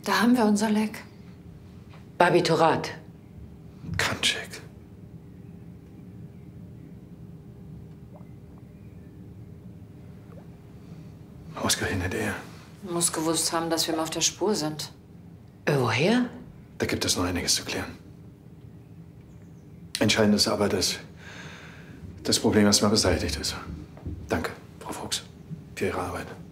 Da haben wir unser Leck. Barbiturat. Krancheck. Ausgerechnet er. Muss gewusst haben, dass wir ihm auf der Spur sind. Woher? Da gibt es noch einiges zu klären. Entscheidend ist aber, dass das Problem erstmal beseitigt ist. Danke, Frau Fuchs, für Ihre Arbeit.